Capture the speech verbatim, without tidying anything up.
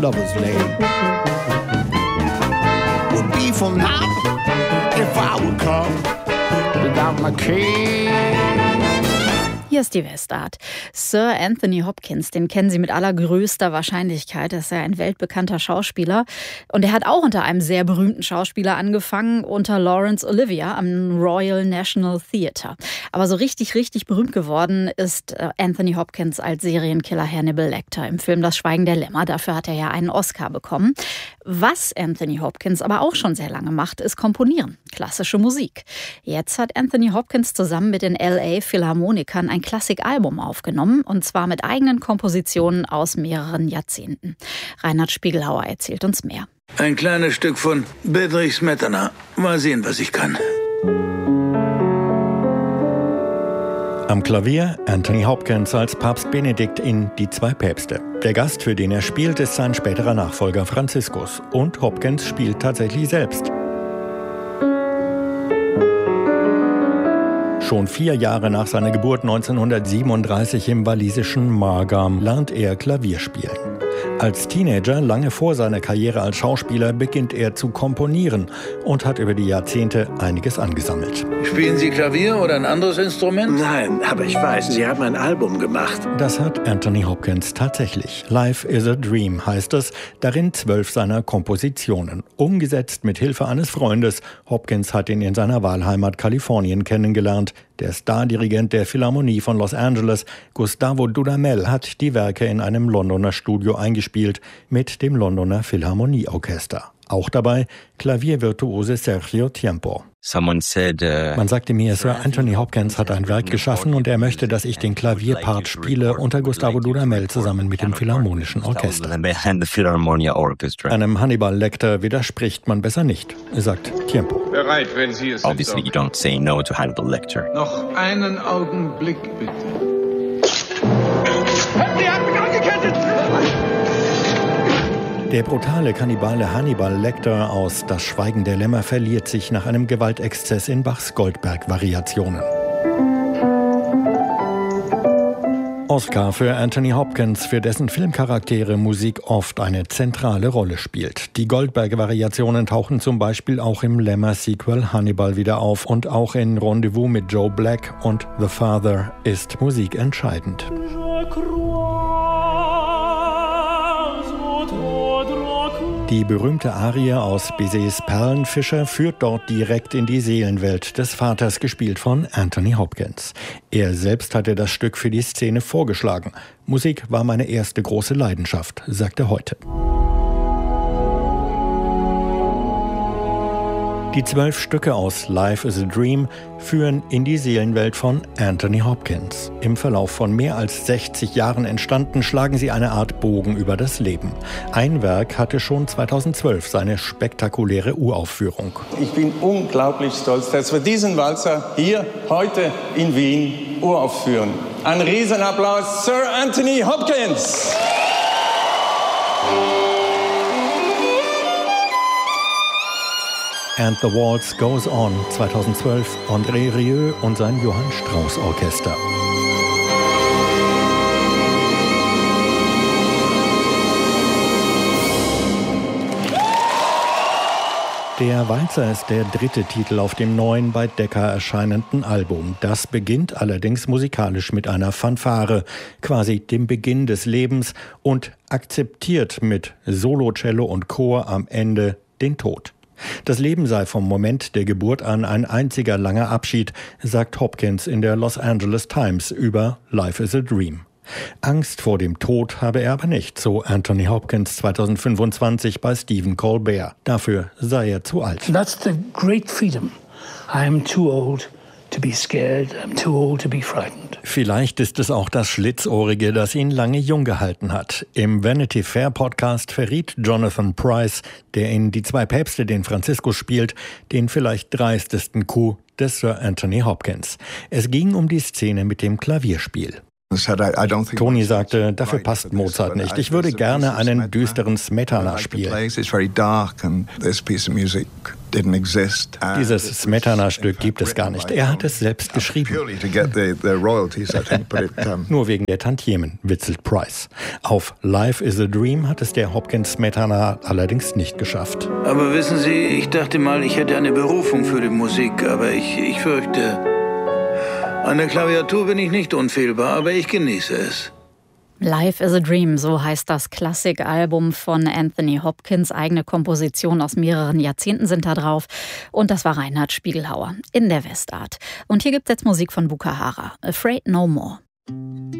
Lover's Lane. Would be from now if I would come without my key. Hier ist die Westart. Sir Anthony Hopkins, den kennen Sie mit allergrößter Wahrscheinlichkeit. Er ist ja ein weltbekannter Schauspieler. Und er hat auch unter einem sehr berühmten Schauspieler angefangen, unter Laurence Olivier am Royal National Theatre. Aber so richtig, richtig berühmt geworden ist Anthony Hopkins als Serienkiller Hannibal Lecter im Film Das Schweigen der Lämmer. Dafür hat er ja einen Oscar bekommen. Was Anthony Hopkins aber auch schon sehr lange macht, ist komponieren. Klassische Musik. Jetzt hat Anthony Hopkins zusammen mit den L A Philharmonikern ein Klassikalbum aufgenommen, und zwar mit eigenen Kompositionen aus mehreren Jahrzehnten. Reinhard Spiegelhauer erzählt uns mehr. Ein kleines Stück von Bedřich Smetana. Mal sehen, was ich kann. Am Klavier Anthony Hopkins als Papst Benedikt in Die zwei Päpste. Der Gast, für den er spielt, ist sein späterer Nachfolger Franziskus. Und Hopkins spielt tatsächlich selbst. Schon vier Jahre nach seiner Geburt neunzehnhundertsiebenunddreißig im walisischen Margam lernt er Klavier spielen. Als Teenager, lange vor seiner Karriere als Schauspieler, beginnt er zu komponieren und hat über die Jahrzehnte einiges angesammelt. Spielen Sie Klavier oder ein anderes Instrument? Nein, aber ich weiß, Sie haben ein Album gemacht. Das hat Anthony Hopkins tatsächlich. Life is a Dream heißt es, darin zwölf seiner Kompositionen. Umgesetzt mit Hilfe eines Freundes. Hopkins hat ihn in seiner Wahlheimat Kalifornien kennengelernt. Der Stardirigent der Philharmonie von Los Angeles, Gustavo Dudamel, hat die Werke in einem Londoner Studio eingespielt mit dem Londoner Philharmonieorchester. Auch dabei Klaviervirtuose Sergio Tiempo. Someone said, uh, Man sagte mir, Sir Anthony Hopkins hat ein Werk geschaffen und er möchte, dass ich den Klavierpart spiele unter Gustavo Dudamel zusammen mit dem Philharmonischen Orchester. Einem Hannibal Lecter widerspricht man besser nicht, sagt Tiempo. Bereit, wenn Sie es sind. Obviously you don't say no to Hannibal Lecter. Noch einen Augenblick, bitte. Sie haben mich angekettet! Der brutale Kannibale Hannibal Lecter aus Das Schweigen der Lämmer verliert sich nach einem Gewaltexzess in Bachs Goldberg-Variationen. Oscar für Anthony Hopkins, für dessen Filmcharaktere Musik oft eine zentrale Rolle spielt. Die Goldberg-Variationen tauchen zum Beispiel auch im Lämmer-Sequel Hannibal wieder auf, und auch in Rendezvous mit Joe Black und The Father ist Musik entscheidend. Die berühmte Arie aus Bizets Perlenfischer führt dort direkt in die Seelenwelt des Vaters, gespielt von Anthony Hopkins. Er selbst hatte das Stück für die Szene vorgeschlagen. Musik war meine erste große Leidenschaft, sagt er heute. Die zwölf Stücke aus Life is a Dream führen in die Seelenwelt von Anthony Hopkins. Im Verlauf von mehr als sechzig Jahren entstanden, schlagen sie eine Art Bogen über das Leben. Ein Werk hatte schon zweitausendzwölf seine spektakuläre Uraufführung. Ich bin unglaublich stolz, dass wir diesen Walzer hier heute in Wien uraufführen. Ein Riesenapplaus, Sir Anthony Hopkins! And the Waltz Goes On, zweitausendzwölf, André Rieu und sein Johann Strauss Orchester. Der Walzer ist der dritte Titel auf dem neuen, bei Decca erscheinenden Album. Das beginnt allerdings musikalisch mit einer Fanfare, quasi dem Beginn des Lebens, und akzeptiert mit Solo, Cello und Chor am Ende den Tod. Das Leben sei vom Moment der Geburt an ein einziger langer Abschied, sagt Hopkins in der Los Angeles Times über Life is a Dream. Angst vor dem Tod habe er aber nicht, so Anthony Hopkins zweitausendfünfundzwanzig bei Stephen Colbert. Dafür sei er zu alt. That's the great freedom. I am too old to be scared. I'm too old to be frightened. Vielleicht ist es auch das Schlitzohrige, das ihn lange jung gehalten hat. Im Vanity Fair Podcast verriet Jonathan Pryce, der in Die zwei Päpste den Franziskus spielt, den vielleicht dreistesten Coup des Sir Anthony Hopkins. Es ging um die Szene mit dem Klavierspiel. Tony sagte, dafür passt Mozart nicht. Ich würde gerne einen düsteren Smetana spielen. Dieses Smetana-Stück gibt es gar nicht. Er hat es selbst geschrieben. Nur wegen der Tantiemen, witzelt Price. Auf Life is a Dream hat es der Hopkins-Smetana allerdings nicht geschafft. Aber wissen Sie, ich dachte mal, ich hätte eine Berufung für die Musik, aber ich, ich fürchte... An der Klaviatur bin ich nicht unfehlbar, aber ich genieße es. Life is a Dream, so heißt das Klassikalbum von Anthony Hopkins. Eigene Kompositionen aus mehreren Jahrzehnten sind da drauf. Und das war Reinhard Spiegelhauer in der Westart. Und hier gibt's jetzt Musik von Bukahara. Afraid No More.